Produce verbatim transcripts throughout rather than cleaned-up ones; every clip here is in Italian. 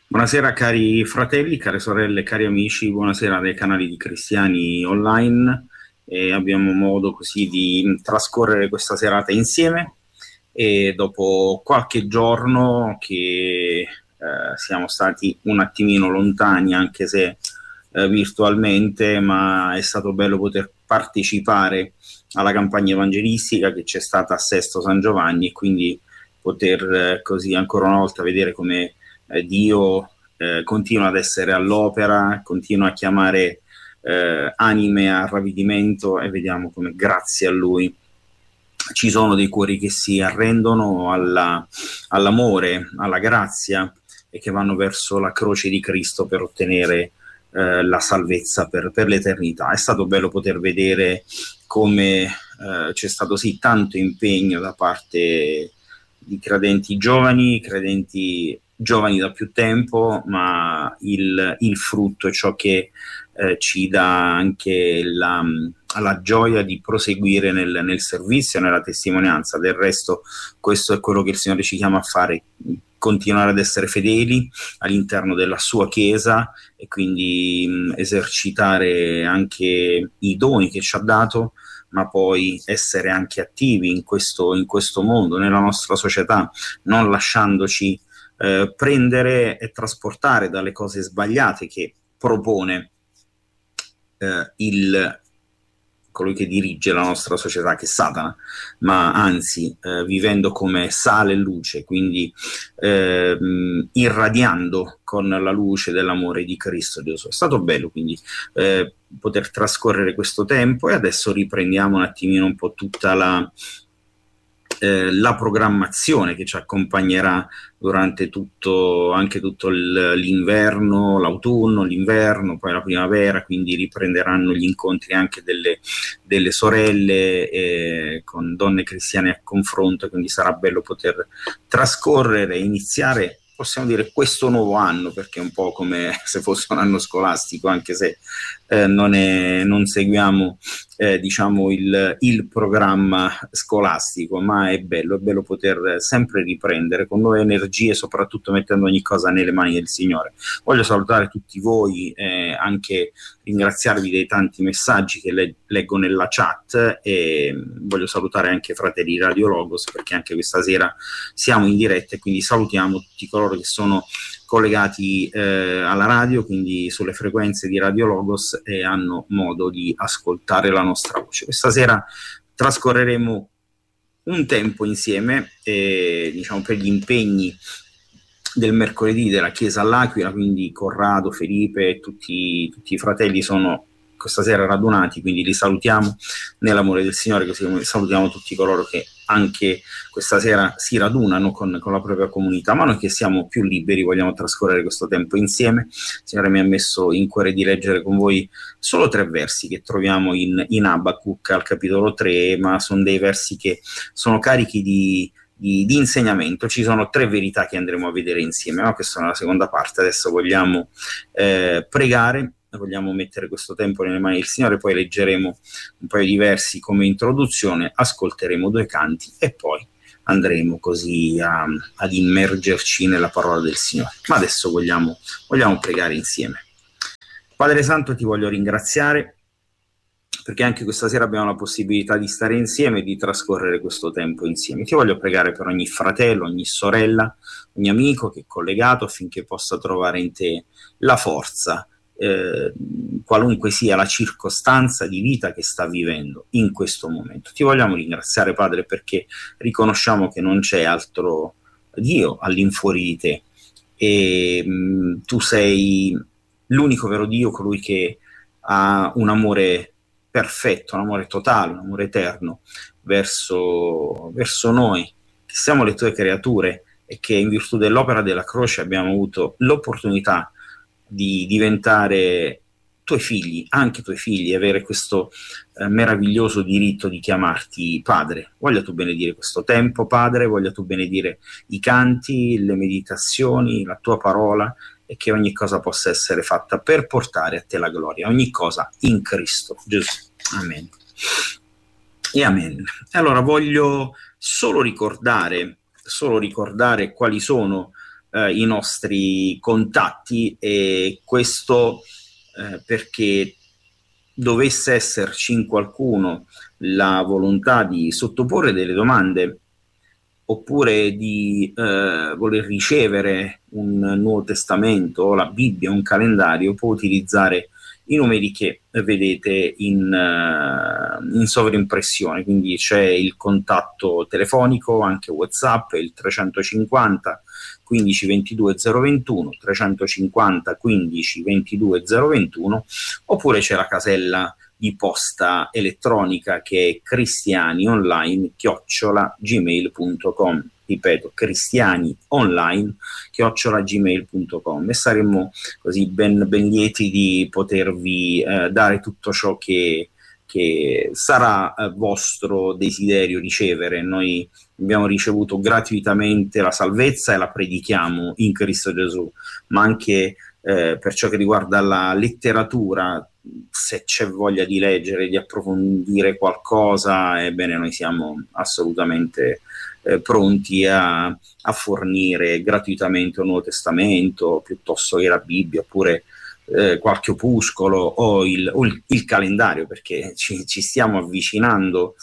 Buonasera cari fratelli, care sorelle, cari amici, buonasera dai canali di Cristiani Online. E abbiamo modo così di trascorrere questa serata insieme e dopo qualche giorno che eh, siamo stati un attimino lontani, anche se eh, virtualmente, ma è stato bello poter partecipare alla campagna evangelistica che c'è stata a Sesto San Giovanni, e quindi poter eh, così ancora una volta vedere come eh, Dio eh, continua ad essere all'opera, continua a chiamare eh, anime al ravvedimento, e vediamo come grazie a Lui ci sono dei cuori che si arrendono alla, all'amore, alla grazia, e che vanno verso la croce di Cristo per ottenere eh, la salvezza per, per l'eternità. È stato bello poter vedere come eh, c'è stato sì tanto impegno da parte di credenti giovani, credenti giovani da più tempo, ma il, il frutto è ciò che eh, ci dà anche la, la gioia di proseguire nel, nel servizio, nella testimonianza. Del resto questo è quello che il Signore ci chiama a fare: continuare ad essere fedeli all'interno della sua Chiesa, e quindi mh, esercitare anche i doni che ci ha dato, ma poi essere anche attivi in questo, in questo mondo, nella nostra società, non lasciandoci eh, prendere e trasportare dalle cose sbagliate che propone eh, il, colui che dirige la nostra società, che è Satana, ma anzi eh, vivendo come sale e luce, quindi eh, irradiando con la luce dell'amore di Cristo Gesù. È stato bello quindi eh, poter trascorrere questo tempo, e adesso riprendiamo un attimino un po' tutta la Eh, la programmazione che ci accompagnerà durante tutto, anche tutto l'inverno, l'autunno, l'inverno, poi la primavera, quindi riprenderanno gli incontri anche delle, delle sorelle eh, con donne cristiane a confronto, quindi sarà bello poter trascorrere, iniziare, possiamo dire, questo nuovo anno, perché è un po' come se fosse un anno scolastico, anche se eh, non, è, non seguiamo eh, diciamo il, il programma scolastico, ma è bello, è bello poter sempre riprendere con nuove energie, soprattutto mettendo ogni cosa nelle mani del Signore. Voglio salutare tutti voi, eh, anche ringraziarvi dei tanti messaggi che le, leggo nella chat, e voglio salutare anche Fratelli Radio Logos, perché anche questa sera siamo in diretta, e quindi salutiamo tutti coloro che sono collegati eh, alla radio, quindi sulle frequenze di Radio Logos, e hanno modo di ascoltare la nostra voce. Questa sera trascorreremo un tempo insieme, eh, diciamo per gli impegni del mercoledì della Chiesa all'Aquila, quindi Corrado, Felipe e tutti, tutti i fratelli sono questa sera radunati, quindi li salutiamo nell'amore del Signore, così come salutiamo tutti coloro che anche questa sera si radunano con, con la propria comunità. Ma noi che siamo più liberi vogliamo trascorrere questo tempo insieme. Il Signore mi ha messo in cuore di leggere con voi solo tre versi che troviamo in, in Abacuc al capitolo tre, ma sono dei versi che sono carichi di Di, di insegnamento. Ci sono tre verità che andremo a vedere insieme, ma questa è la seconda parte. Adesso vogliamo eh, pregare, vogliamo mettere questo tempo nelle mani del Signore, poi leggeremo un paio di versi come introduzione, ascolteremo due canti e poi andremo così a, ad immergerci nella parola del Signore. Ma adesso vogliamo, vogliamo pregare insieme. Padre Santo, ti voglio ringraziare perché anche questa sera abbiamo la possibilità di stare insieme e di trascorrere questo tempo insieme. Ti voglio pregare per ogni fratello, ogni sorella, ogni amico che è collegato, affinché possa trovare in te la forza, eh, qualunque sia la circostanza di vita che sta vivendo in questo momento. Ti vogliamo ringraziare, Padre, perché riconosciamo che non c'è altro Dio all'infuori di te, e mh, tu sei l'unico vero Dio, colui che ha un amore perfetto, un amore totale, un amore eterno verso, verso noi, che siamo le tue creature, e che in virtù dell'opera della croce abbiamo avuto l'opportunità di diventare tuoi figli, anche tuoi figli, e avere questo eh, meraviglioso diritto di chiamarti Padre. Voglia tu benedire questo tempo, Padre, voglia tu benedire i canti, le meditazioni, la tua parola, e che ogni cosa possa essere fatta per portare a te la gloria, ogni cosa in Cristo Gesù. Amen. E amen. Allora voglio solo ricordare, solo ricordare quali sono eh, i nostri contatti, e questo eh, perché dovesse esserci in qualcuno la volontà di sottoporre delle domande oppure di eh, voler ricevere un Nuovo Testamento, la Bibbia, un calendario, può utilizzare i numeri che vedete in, uh, in sovraimpressione. Quindi c'è il contatto telefonico, anche WhatsApp, il trecentocinquanta quindici ventidue zero ventuno, trecentocinquanta quindici ventidue zero ventuno, oppure c'è la casella di posta elettronica che è cristianionline chiocciola gmail punto com. Ripeto, cristianionline chiocciola gmail punto com, e saremmo così ben, ben lieti di potervi eh, dare tutto ciò che, che sarà eh, vostro desiderio ricevere. Noi abbiamo ricevuto gratuitamente la salvezza e la predichiamo in Cristo Gesù, ma anche eh, per ciò che riguarda la letteratura, se c'è voglia di leggere, di approfondire qualcosa, ebbene noi siamo assolutamente eh, pronti a, a fornire gratuitamente un Nuovo Testamento, piuttosto che la Bibbia, oppure eh, qualche opuscolo o il, o il, il calendario, perché ci, ci stiamo avvicinando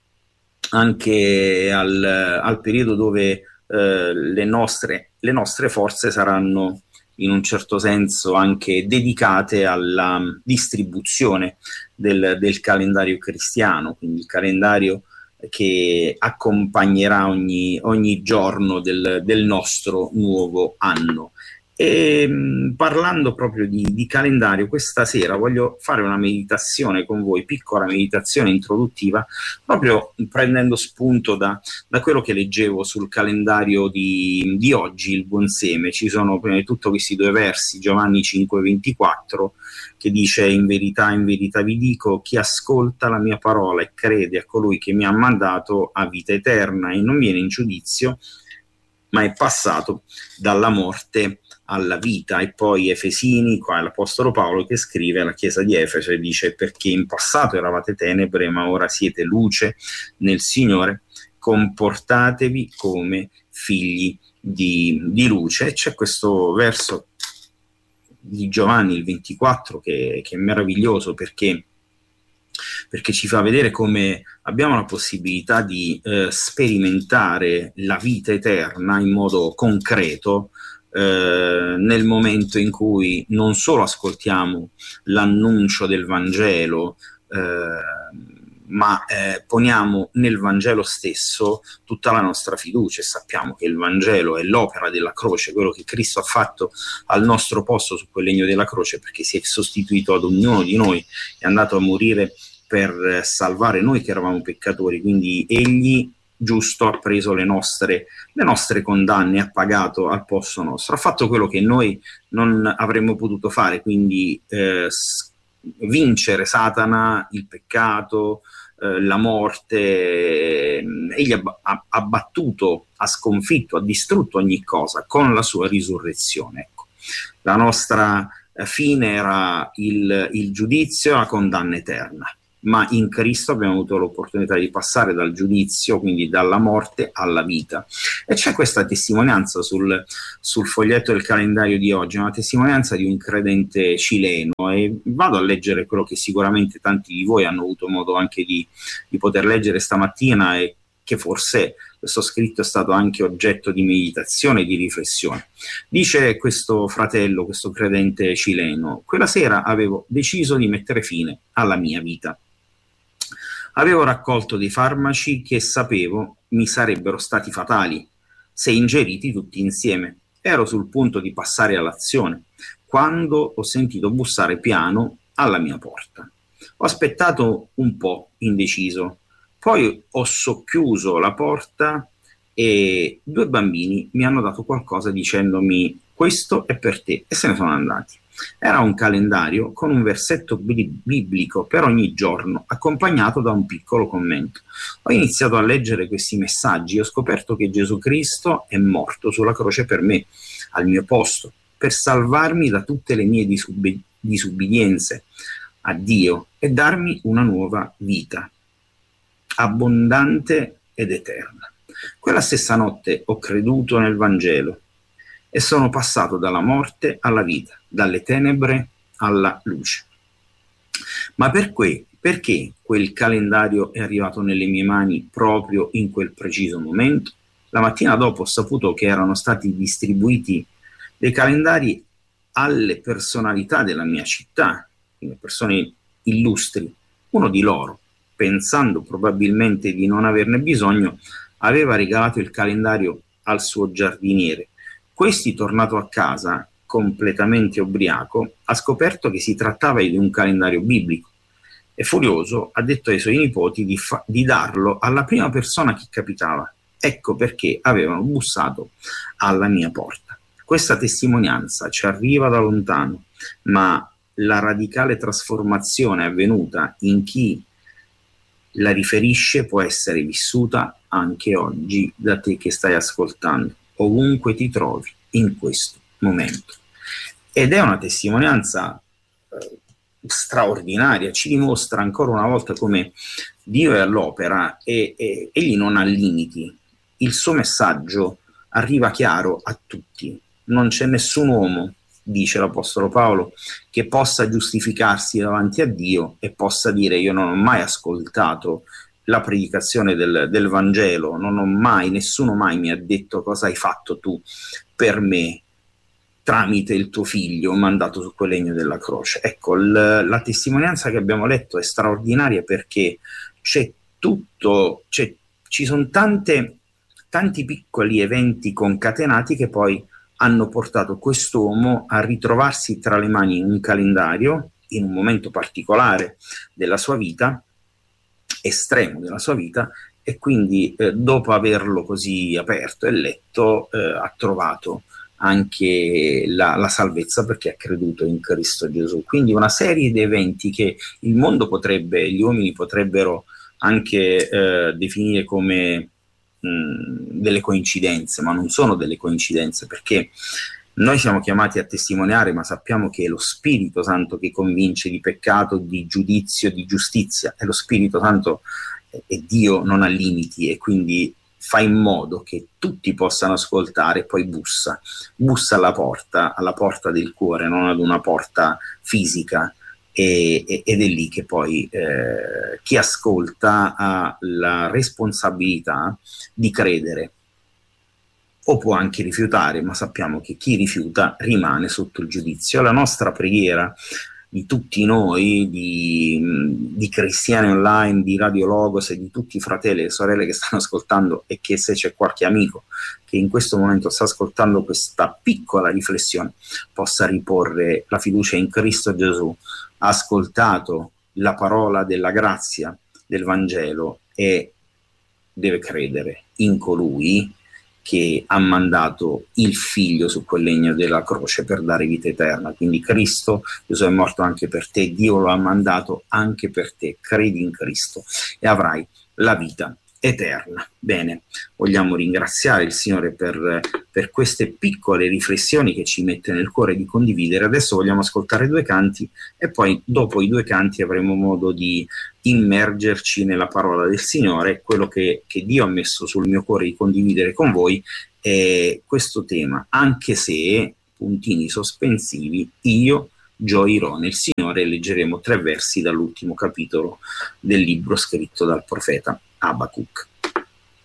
anche al, al periodo dove eh, le nostre, le nostre forze saranno in un certo senso anche dedicate alla distribuzione del, del calendario cristiano, quindi il calendario che accompagnerà ogni, ogni giorno del, del nostro nuovo anno. E mh, parlando proprio di, di calendario, questa sera voglio fare una meditazione con voi, piccola meditazione introduttiva, proprio prendendo spunto da, da quello che leggevo sul calendario di, di oggi, il Buon Seme. Ci sono prima di tutto questi due versi, Giovanni cinque ventiquattro, che dice: in verità, in verità vi dico, chi ascolta la mia parola e crede a colui che mi ha mandato ha vita eterna e non viene in giudizio, ma è passato dalla morte alla vita. E poi Efesini, qua è l'Apostolo Paolo che scrive alla chiesa di Efeso e dice: perché in passato eravate tenebre, ma ora siete luce nel Signore, comportatevi come figli di, di luce. E c'è questo verso di Giovanni, il ventiquattro, che, che è meraviglioso, perché perché ci fa vedere come abbiamo la possibilità di eh, sperimentare la vita eterna in modo concreto eh, nel momento in cui non solo ascoltiamo l'annuncio del Vangelo, eh, ma eh, poniamo nel Vangelo stesso tutta la nostra fiducia, e sappiamo che il Vangelo è l'opera della croce, quello che Cristo ha fatto al nostro posto su quel legno della croce, perché si è sostituito ad ognuno di noi, è andato a morire per salvare noi che eravamo peccatori. Quindi egli, giusto, ha preso le nostre, le nostre condanne, ha pagato al posto nostro, ha fatto quello che noi non avremmo potuto fare, quindi eh, vincere Satana, il peccato, eh, la morte. Egli ha, ha, ha battuto, ha sconfitto, ha distrutto ogni cosa con la sua risurrezione. Ecco. La nostra fine era il, il giudizio, la condanna eterna, ma in Cristo abbiamo avuto l'opportunità di passare dal giudizio, quindi dalla morte, alla vita. E c'è questa testimonianza sul, sul foglietto del calendario di oggi, una testimonianza di un credente cileno, e vado a leggere quello che sicuramente tanti di voi hanno avuto modo anche di, di poter leggere stamattina, e che forse questo scritto è stato anche oggetto di meditazione e di riflessione. Dice questo fratello, questo credente cileno: quella sera avevo deciso di mettere fine alla mia vita. Avevo raccolto dei farmaci che sapevo mi sarebbero stati fatali se ingeriti tutti insieme. Ero sul punto di passare all'azione quando ho sentito bussare piano alla mia porta. Ho aspettato un po', indeciso. Poi ho socchiuso la porta e due bambini mi hanno dato qualcosa dicendomi: questo è per te, e se ne sono andati. Era un calendario con un versetto biblico per ogni giorno, accompagnato da un piccolo commento. Ho iniziato a leggere questi messaggi e ho scoperto che Gesù Cristo è morto sulla croce per me, al mio posto, per salvarmi da tutte le mie disubbi- disubbidienze a Dio e darmi una nuova vita, abbondante ed eterna. Quella stessa notte ho creduto nel Vangelo e sono passato dalla morte alla vita, dalle tenebre alla luce. Ma per que- perché quel calendario è arrivato nelle mie mani proprio in quel preciso momento? La mattina dopo ho saputo che erano stati distribuiti dei calendari alle personalità della mia città, quindi persone illustri. Uno di loro, pensando probabilmente di non averne bisogno, aveva regalato il calendario al suo giardiniere. Questi, tornato a casa completamente ubriaco, ha scoperto che si trattava di un calendario biblico e furioso ha detto ai suoi nipoti di, fa- di darlo alla prima persona che capitava. Ecco perché avevano bussato alla mia porta. Questa testimonianza ci arriva da lontano, ma la radicale trasformazione avvenuta in chi la riferisce può essere vissuta anche oggi da te che stai ascoltando, ovunque ti trovi in questo momento. Ed è una testimonianza eh, straordinaria, ci dimostra ancora una volta come Dio è all'opera e, e egli non ha limiti. Il suo messaggio arriva chiaro a tutti, non c'è nessun uomo, dice l'Apostolo Paolo, che possa giustificarsi davanti a Dio e possa dire io non ho mai ascoltato la predicazione del, del Vangelo, non ho mai, nessuno mai mi ha detto cosa hai fatto tu per me tramite il tuo figlio mandato su quel legno della croce. Ecco, l, la testimonianza che abbiamo letto è straordinaria perché c'è tutto, c'è, ci sono tante, tanti piccoli eventi concatenati che poi hanno portato quest'uomo a ritrovarsi tra le mani un calendario in un momento particolare della sua vita, estremo della sua vita, e quindi eh, dopo averlo così aperto e letto eh, ha trovato anche la, la salvezza perché ha creduto in Cristo Gesù. Quindi una serie di eventi che il mondo potrebbe, gli uomini potrebbero anche eh, definire come delle coincidenze, ma non sono delle coincidenze, perché noi siamo chiamati a testimoniare, ma sappiamo che è lo Spirito Santo che convince di peccato, di giudizio, di giustizia, e lo Spirito Santo e Dio non ha limiti e quindi fa in modo che tutti possano ascoltare e poi bussa, bussa alla porta, alla porta del cuore, non ad una porta fisica. E, e, ed è lì che poi eh, chi ascolta ha la responsabilità di credere o può anche rifiutare, ma sappiamo che chi rifiuta rimane sotto il giudizio. La nostra preghiera di tutti noi, di, di cristiani online, di Radio Logos e di tutti i fratelli e sorelle che stanno ascoltando, e che se c'è qualche amico che in questo momento sta ascoltando questa piccola riflessione possa riporre la fiducia in Cristo Gesù, ha ascoltato la parola della grazia del Vangelo e deve credere in colui che ha mandato il figlio su quel legno della croce per dare vita eterna. Quindi Cristo, Gesù è morto anche per te, Dio lo ha mandato anche per te, credi in Cristo e avrai la vita eterna. Bene, vogliamo ringraziare il Signore per, per queste piccole riflessioni che ci mette nel cuore di condividere. Adesso vogliamo ascoltare due canti e poi dopo i due canti avremo modo di immergerci nella parola del Signore. Quello che, che Dio ha messo sul mio cuore di condividere con voi è questo tema, anche se, puntini sospensivi, io gioirò nel Signore. Leggeremo tre versi dall'ultimo capitolo del libro scritto dal profeta Abacuc.